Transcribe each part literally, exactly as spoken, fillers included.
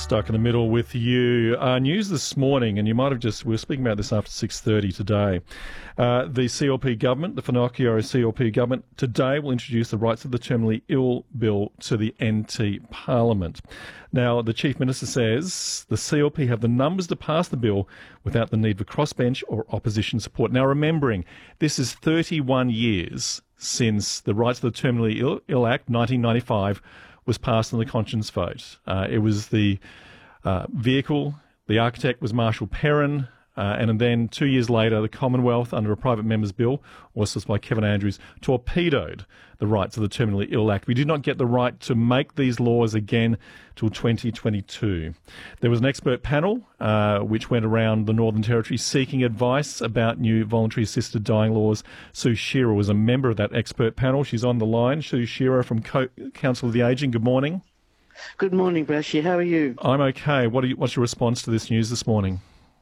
Stuck in the middle with you. Uh, news this morning, and you might have just, we were speaking about this after six thirty today. Uh, the C L P government, the Finocchio C L P government, today will introduce the Rights of the Terminally Ill Bill to the N T Parliament. Now, the Chief Minister says the C L P have the numbers to pass the bill without the need for crossbench or opposition support. Now, remembering, this is thirty-one years since the Rights of the Terminally Ill, Ill Act, nineteen ninety-five, was passed on the conscience vote. Uh, it was the uh, vehicle, the architect was Marshall Perrin, uh, and then two years later, the Commonwealth, under a private member's bill, authored by Kevin Andrews, torpedoed the Rights of the Terminally Ill Act. We did not get the right to make these laws again till twenty twenty-two. There was an expert panel uh, which went around the Northern Territory seeking advice about new voluntary assisted dying laws. Sue Shearer was a member of that expert panel. She's on the line. Sue Shearer from Co- Council of the Ageing. Good morning. Good morning, Brashy. How are you? I'm okay. What are you, what's your response to this news this morning?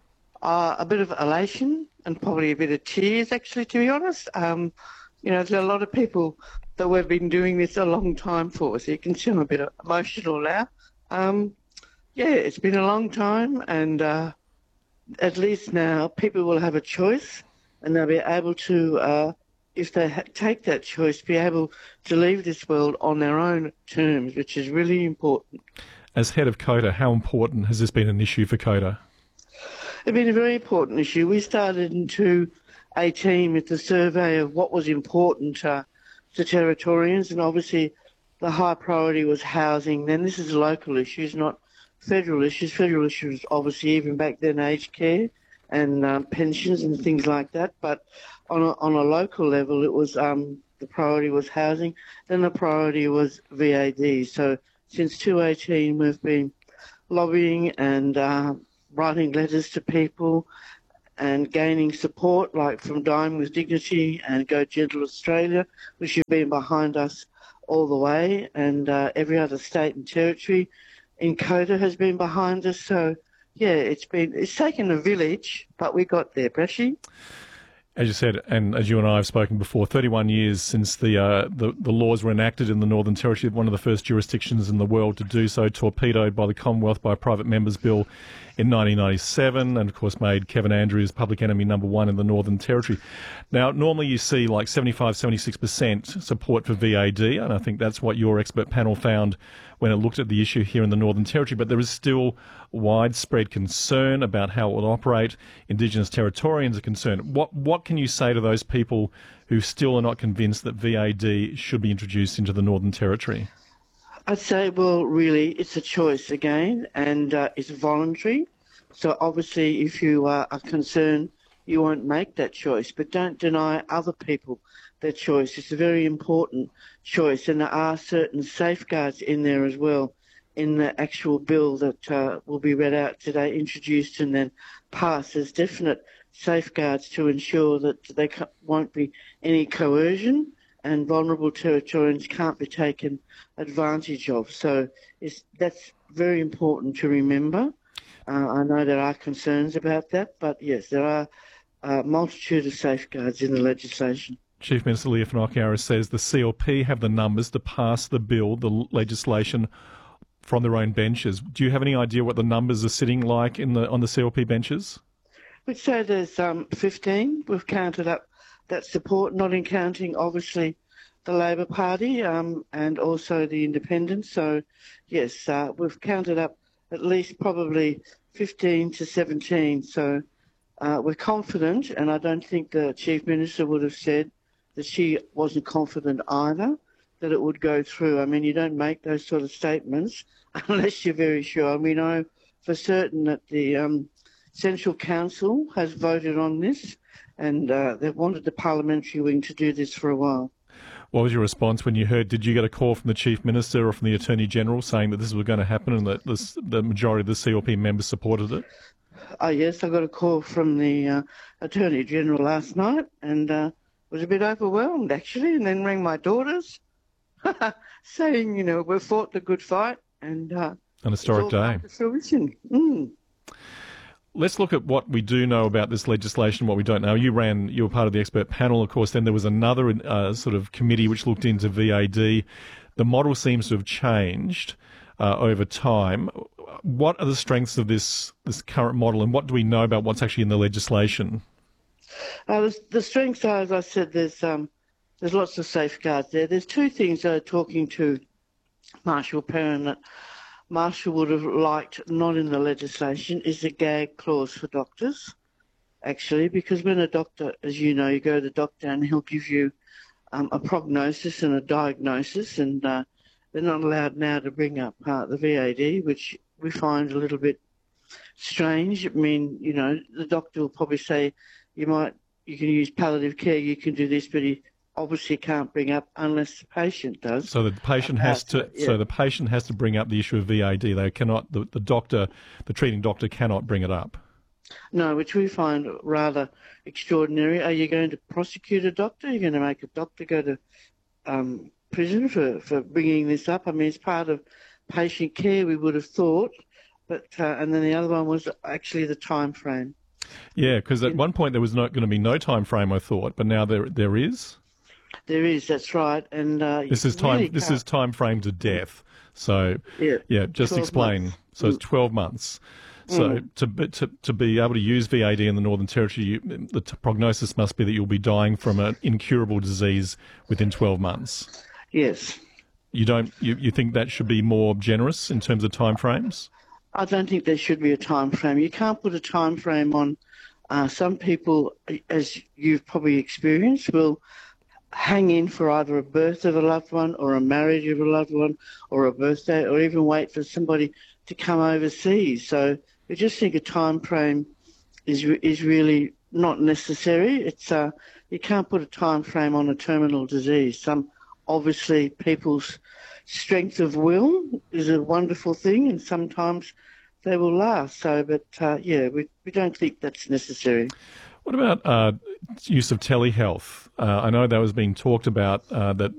Uh, a bit of elation and probably a bit of tears, actually, to be honest. Um, you know, there's a lot of people that we've been doing this a long time for, so you can see I'm a bit emotional now. Um, yeah, it's been a long time, and uh, at least now people will have a choice, and they'll be able to, uh, if they ha- take that choice, be able to leave this world on their own terms, which is really important. As head of CODA, how important has this been an issue for CODA? It's been a very important issue. We started in two eighteen with the survey of what was important uh, to Territorians, and obviously the high priority was housing. Then this is local issues, not federal issues. Federal issues, obviously, even back then, aged care and um, pensions and things like that. But on a, on a local level, it was um, the priority was housing. Then the priority was V A D. So since two eighteen, we've been lobbying and uh, writing letters to people and gaining support, like from Dying with Dignity and Go Gentle Australia, which have been behind us all the way, and uh, every other state and territory in CODA has been behind us. So, yeah, it's been it's taken a village, but we got there, Brashy. As you said, and as you and I have spoken before, thirty-one years since the, uh, the the laws were enacted in the Northern Territory, one of the first jurisdictions in the world to do so, torpedoed by the Commonwealth by a private member's bill in nineteen ninety-seven, and of course made Kevin Andrews public enemy number one in the Northern Territory. Now, normally you see like seventy-five, seventy-six percent support for V A D, and I think that's what your expert panel found when it looked at the issue here in the Northern Territory, but there is still widespread concern about how it will operate. Indigenous Territorians are concerned. What what can you say to those people who still are not convinced that V A D should be introduced into the Northern Territory? I'd say, well, really, it's a choice again, and uh, it's voluntary. So obviously, if you uh, are concerned, you won't make that choice, but don't deny other people their choice. It's a very important choice, and there are certain safeguards in there as well in the actual bill that uh, will be read out today, introduced and then passed. There's definite safeguards to ensure that there won't be any coercion and vulnerable Territorians can't be taken advantage of. So it's, that's very important to remember. Uh, I know there are concerns about that, but yes, there are a multitude of safeguards in the legislation. Chief Minister Leah Finocchio says the C L P have the numbers to pass the bill, the legislation, from their own benches. Do you have any idea what the numbers are sitting like in the on the C L P benches? We'd say there's um, fifteen. We've counted up that support, not in counting, obviously, the Labor Party um, and also the Independents. So, yes, uh, we've counted up at least probably fifteen to seventeen. So uh, we're confident, and I don't think the Chief Minister would have said that she wasn't confident either that it would go through. I mean, you don't make those sort of statements unless you're very sure. And we know for certain that the um, Central Council has voted on this, and uh, they've wanted the parliamentary wing to do this for a while. What was your response when you heard, did you get a call from the Chief Minister or from the Attorney General saying that this was going to happen and that this, the majority of the C L P members supported it? Oh, yes, I got a call from the uh, Attorney General last night and uh, was a bit overwhelmed, actually, and then rang my daughters saying, you know, we've fought the good fight and uh, an historic it's all day. come to fruition. Mm. Let's look at what we do know about this legislation, what we don't know. You ran, you were part of the expert panel, of course. Then there was another uh, sort of committee which looked into V A D. The model seems to have changed uh, over time. what are the strengths of this this current model, and what do we know about what's actually in the legislation? Uh, the, the strengths are, as I said, there's um, there's lots of safeguards there. There's two things that are talking to Marshall Perrin that Marshall would have liked not in the legislation is the gag clause for doctors, actually, because when a doctor, as you know, you go to the doctor and he'll give you um, a prognosis and a diagnosis, and uh, they're not allowed now to bring up uh, the V A D, which we find a little bit strange. I mean, you know, the doctor will probably say you might, you can use palliative care, you can do this, but he obviously can't bring up unless the patient does. So the patient has to. Yeah. So the patient has to bring up the issue of V A D. They cannot. The, the doctor, the treating doctor, cannot bring it up. No, which we find rather extraordinary. Are you going to prosecute a doctor? Are you going to make a doctor go to um, prison for, for bringing this up? I mean, it's part of patient care, we would have thought. But uh, and then the other one was actually the time frame. Yeah, because at one point there was not going to be no time frame, I thought, but now there there is. There is, that's right, and uh, This is time. really this can't- is time frame to death. So Yeah, yeah, just twelve explain. months. So it's twelve months. So to, be- to to be able to use V A D in the Northern Territory, you, the t- prognosis must be that you'll be dying from an incurable disease within twelve months. Yes. You don't. You, you think that should be more generous in terms of time frames? I don't think there should be a time frame. You can't put a time frame on. Uh, some people, as you've probably experienced, will hang in for either a birth of a loved one or a marriage of a loved one or a birthday, or even wait for somebody to come overseas. So we just think a time frame is is really not necessary. It's uh, you can't put a time frame on a terminal disease. Some obviously people's strength of will is a wonderful thing, and sometimes they will last. So, but uh, yeah, we we don't think that's necessary. What about uh, use of telehealth? Uh, I know that was being talked about, uh, that